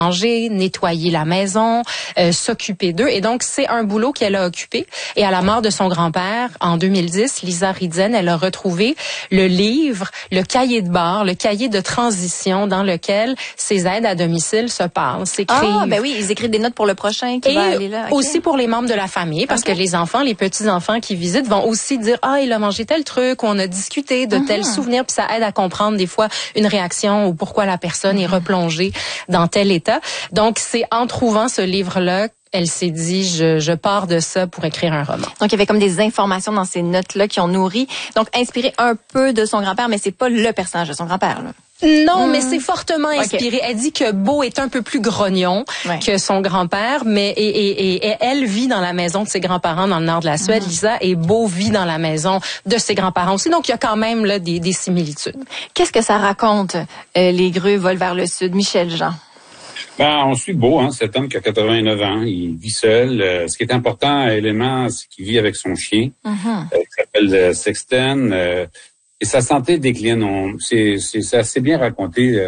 manger, nettoyer la maison, s'occuper d'eux. Et donc, c'est un boulot qu'elle a occupé. Et à la mort de son grand-père, en 2010, Lisa Ridzen, elle a retrouvé le livre, le cahier de bord, le cahier de transition dans lequel ces aides à domicile se passent, s'écrivent. Ah, ben oui, ils écrivent des notes pour le prochain qui va aller là. Okay. Aussi pour les membres de la famille, parce que les enfants, les petits-enfants qui visitent vont aussi dire « Ah, il a mangé tel truc » ou « On a discuté de tel souvenir », puis ça aide à comprendre des fois une réaction ou pourquoi la personne est replongée dans tel état. Donc, c'est en trouvant ce livre-là, elle s'est dit, je pars de ça pour écrire un roman. Donc, il y avait comme des informations dans ces notes-là qui ont nourri, donc inspiré un peu de son grand-père, mais c'est pas le personnage de son grand-père, là. Non, mais c'est fortement inspiré. Okay. Elle dit que Beau est un peu plus grognon que son grand-père, mais et elle vit dans la maison de ses grands-parents dans le nord de la Suède, Lisa, et Beau vit dans la maison de ses grands-parents aussi. Donc, il y a quand même là des similitudes. Qu'est-ce que ça raconte, Les grues volent vers le sud? Michel Jean. On suit Beau, cet homme qui a 89 ans, il vit seul. Ce qui est important, élément, c'est qu'il vit avec son chien, qui s'appelle Sexton. Et sa santé décline. C'est assez bien raconté.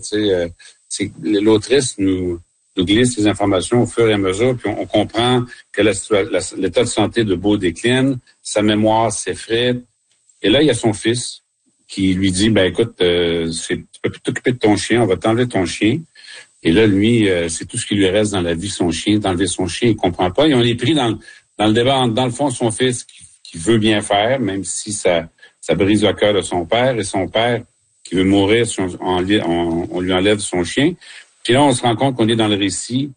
L'autrice nous glisse les informations au fur et à mesure, puis on comprend que l'état de santé de Beau décline, sa mémoire s'effrite. Et là, il y a son fils qui lui dit, écoute, tu peux plus t'occuper de ton chien, on va t'enlever ton chien. Et là, lui, c'est tout ce qui lui reste dans la vie, son chien. D'enlever son chien, il comprend pas. Et on est pris dans le débat, dans le fond, son fils qui veut bien faire, même si ça brise le cœur de son père, et son père qui veut mourir, on lui enlève son chien. Puis là, on se rend compte qu'on est dans le récit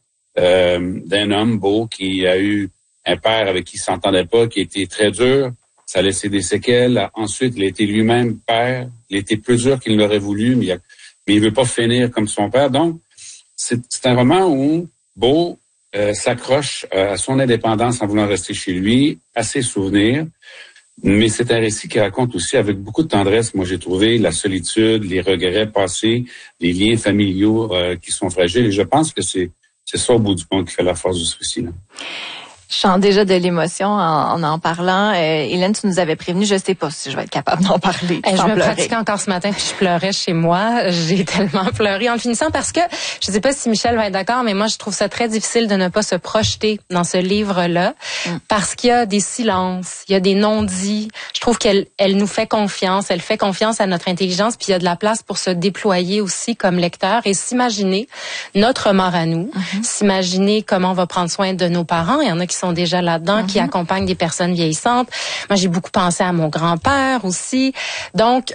d'un homme, Beau, qui a eu un père avec qui il s'entendait pas, qui était très dur. Ça a laissé des séquelles. Ensuite, il a été lui-même père. Il a été plus dur qu'il l'aurait voulu, mais il veut pas finir comme son père. Donc, c'est un roman où Beau s'accroche à son indépendance en voulant rester chez lui, à ses souvenirs. Mais c'est un récit qui raconte aussi avec beaucoup de tendresse, moi j'ai trouvé, la solitude, les regrets passés, les liens familiaux qui sont fragiles. Et je pense que c'est ça au bout du compte qui fait la force de ce récit-là. Je sens déjà de l'émotion en parlant. Hélène, tu nous avais prévenu, je sais pas si je vais être capable d'en parler. Je me pratiquais encore ce matin puis je pleurais chez moi. J'ai tellement pleuré en le finissant parce que, je sais pas si Michel va être d'accord, mais moi je trouve ça très difficile de ne pas se projeter dans ce livre-là parce qu'il y a des silences, il y a des non-dits. Je trouve qu'elle nous fait confiance, elle fait confiance à notre intelligence puis il y a de la place pour se déployer aussi comme lecteur et s'imaginer notre mort à nous, s'imaginer comment on va prendre soin de nos parents. Il y en a qui sont déjà là-dedans, qui accompagnent des personnes vieillissantes. Moi, j'ai beaucoup pensé à mon grand-père aussi. Donc,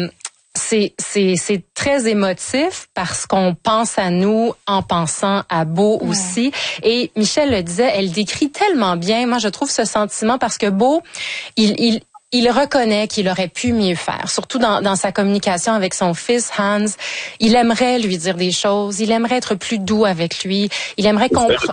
c'est très émotif parce qu'on pense à nous en pensant à Beau aussi. Et Michel le disait, elle décrit tellement bien. Moi, je trouve ce sentiment parce que Beau, il reconnaît qu'il aurait pu mieux faire, surtout dans sa communication avec son fils Hans. Il aimerait lui dire des choses, il aimerait être plus doux avec lui, il aimerait comprendre.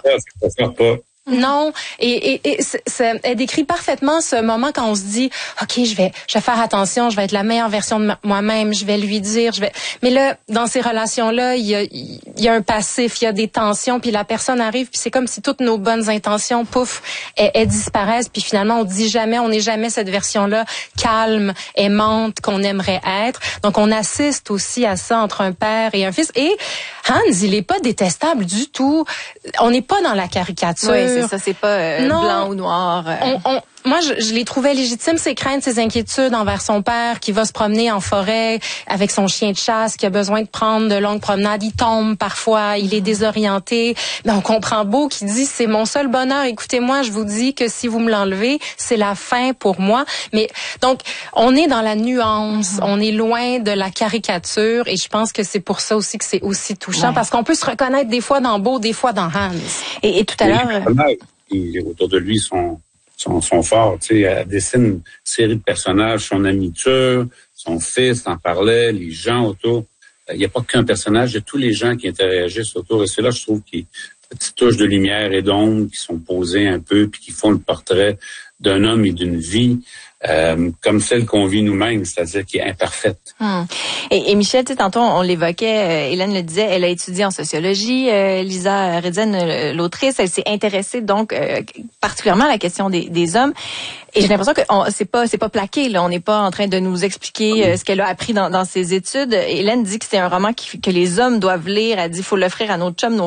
Non, et elle décrit parfaitement ce moment quand on se dit OK, je vais faire attention, je vais être la meilleure version de moi-même, je vais lui dire, mais là dans ces relations-là, il y a un passif, il y a des tensions, puis la personne arrive, puis c'est comme si toutes nos bonnes intentions elles disparaissent, puis finalement on n'est jamais cette version-là calme, aimante qu'on aimerait être. Donc on assiste aussi à ça entre un père et un fils. Et Hans, il est pas détestable du tout. On n'est pas dans la caricature. Oui, c'est ça, c'est pas blanc ou noir. Moi, je les trouvais légitimes, ses craintes, ses inquiétudes envers son père qui va se promener en forêt avec son chien de chasse, qui a besoin de prendre de longues promenades. Il tombe parfois, il est désorienté. Mais on comprend Beau qui dit, c'est mon seul bonheur. Écoutez-moi, je vous dis que si vous me l'enlevez, c'est la fin pour moi. Mais donc, on est dans la nuance, on est loin de la caricature et je pense que c'est pour ça aussi que c'est aussi touchant parce qu'on peut se reconnaître des fois dans Beau, des fois dans Hans. Et tout à l'heure... Autour de lui, sont forts, tu sais, elle dessine une série de personnages, son ami Tur, son fils en parlait, les gens autour. Il n'y a pas qu'un personnage, il y a tous les gens qui interagissent autour. Et c'est là, je trouve, qu'il y a une petite touche de lumière et d'ombre qui sont posées un peu, puis qui font le portrait d'un homme et d'une vie. comme celle qu'on vit nous-mêmes, c'est-à-dire qui est imparfaite. Et Michel, tu sais, tantôt on l'évoquait, Hélène le disait, elle a étudié en sociologie, Lisa Redzen, l'autrice, elle s'est intéressée donc particulièrement à la question des hommes. Et j'ai l'impression que c'est pas plaqué, là. On n'est pas en train de nous expliquer ce qu'elle a appris dans ses études. Hélène dit que c'est un roman que les hommes doivent lire. Elle dit, faut l'offrir à nos chums,